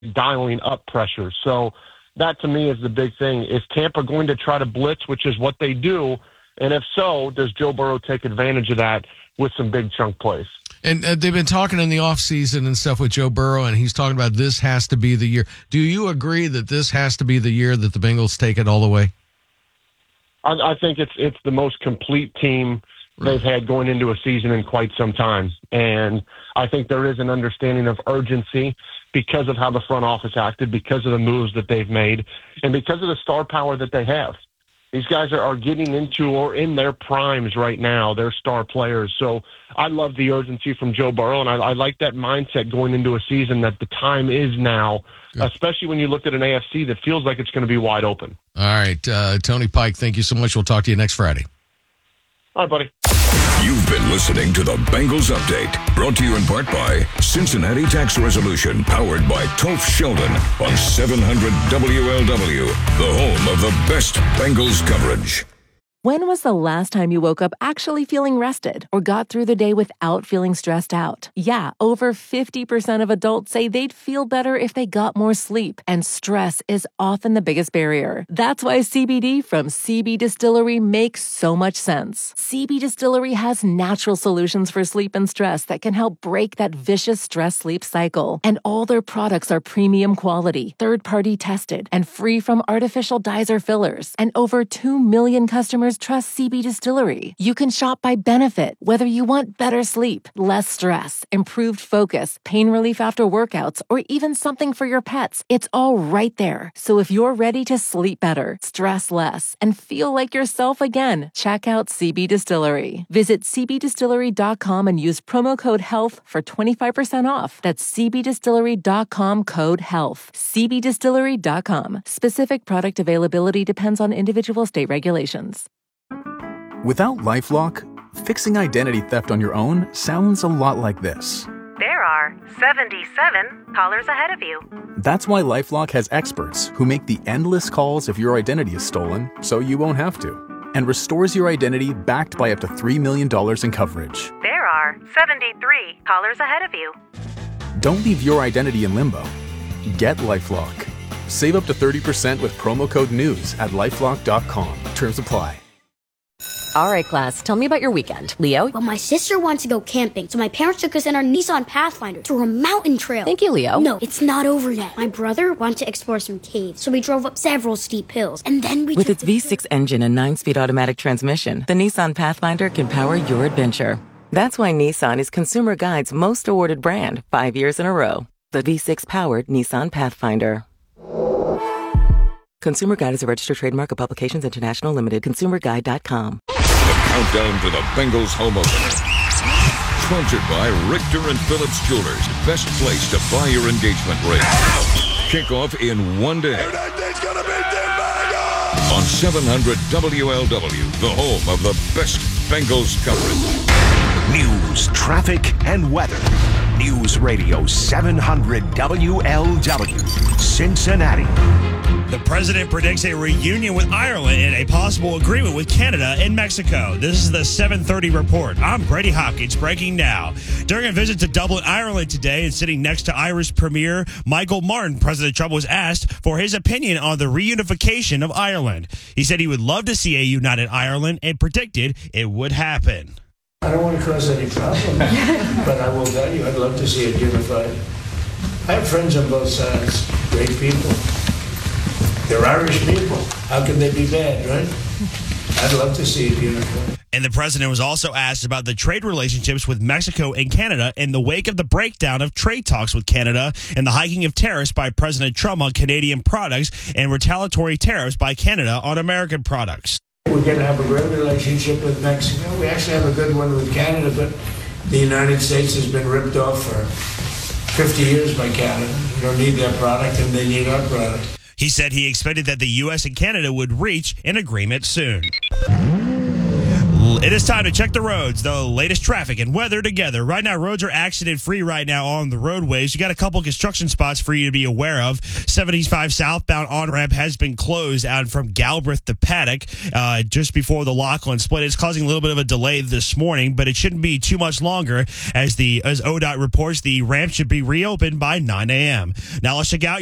dialing up pressure. So that to me is the big thing. Is Tampa going to try to blitz, which is what they do? And if so, does Joe Burrow take advantage of that with some big chunk plays? And they've been talking in the offseason and stuff with Joe Burrow, and he's talking about this has to be the year. Do you agree that this has to be the year that the Bengals take it all the way? I think it's the most complete team they've had going into a season in quite some time. And I think there is an understanding of urgency because of how the front office acted, because of the moves that they've made, and because of the star power that they have. These guys are getting into or in their primes right now. They're star players. So I love the urgency from Joe Burrow, and I like that mindset going into a season that the time is now, especially when you look at an AFC that feels like it's going to be wide open. All right, Tony Pike, thank you so much. We'll talk to you next Friday. All right, buddy. You've been listening to the Bengals Update, brought to you in part by Cincinnati Tax Resolution, powered by Toph Sheldon on 700 WLW, the home of the best Bengals coverage. When was the last time you woke up actually feeling rested or got through the day without feeling stressed out? Yeah, over 50% of adults say they'd feel better if they got more sleep, and stress is often the biggest barrier. That's why CBD from CB Distillery makes so much sense. CB Distillery has natural solutions for sleep and stress that can help break that vicious stress-sleep cycle. And all their products are premium quality, third-party tested, and free from artificial dyes or fillers. And over 2 million customers trust CB Distillery. You can shop by benefit, whether you want better sleep, less stress, improved focus, pain relief after workouts, or even something for your pets. It's all right there. So if you're ready to sleep better, stress less, and feel like yourself again, check out CB Distillery. Visit cbdistillery.com and use promo code HEALTH for 25% off. That's cbdistillery.com, code HEALTH. cbdistillery.com. Specific product availability depends on individual state regulations. Without LifeLock, fixing identity theft on your own sounds a lot like this. There are 77 callers ahead of you. That's why LifeLock has experts who make the endless calls if your identity is stolen, so you won't have to, and restores your identity backed by up to $3 million in coverage. There are 73 callers ahead of you. Don't leave your identity in limbo. Get LifeLock. Save up to 30% with promo code NEWS at LifeLock.com. Terms apply. All right, class, tell me about your weekend. Leo? Well, my sister wants to go camping, so my parents took us in our Nissan Pathfinder through a mountain trail. Thank you, Leo. No, it's not over yet. My brother wanted to explore some caves, so we drove up several steep hills, and then we With its V6 engine and 9-speed automatic transmission, the Nissan Pathfinder can power your adventure. That's why Nissan is Consumer Guide's most awarded brand 5 years in a row. The V6-powered Nissan Pathfinder. Consumer Guide is a registered trademark of Publications International Limited. ConsumerGuide.com. The countdown to the Bengals home opener. Sponsored by Richter and Phillips Jewelers. Best place to buy your engagement ring. Kickoff in one day. On 700 WLW, the home of the best Bengals coverage. News, traffic, and weather. News Radio 700 WLW, Cincinnati. The president predicts a reunion with Ireland and a possible agreement with Canada and Mexico. This is the 730 report. I'm Brady Hopkins, breaking now. During a visit to Dublin, Ireland today, and sitting next to Irish Premier Michael Martin, President Trump was asked for his opinion on the reunification of Ireland. He said he would love to see a united Ireland and predicted it would happen. I don't want to cause any problem, but I will tell you, I'd love to see it unified. I have friends on both sides, great people. They're Irish people. How can they be bad, right? I'd love to see it unified. And the president was also asked about the trade relationships with Mexico and Canada in the wake of the breakdown of trade talks with Canada and the hiking of tariffs by President Trump on Canadian products and retaliatory tariffs by Canada on American products. We're going to have a great relationship with Mexico. We actually have a good one with Canada, but the United States has been ripped off for 50 years by Canada. We don't need their product, and they need our product. He said he expected that the U.S. and Canada would reach an agreement soon. It is time to check the roads, the latest traffic and weather together. Right now, roads are accident-free right now on the roadways. You got a couple construction spots for you to be aware of. 75 southbound on-ramp has been closed out from Galbraith to Paddock just before the Laughlin split. It's causing a little bit of a delay this morning, but it shouldn't be too much longer. As ODOT reports, the ramp should be reopened by 9 a.m. Now let's check out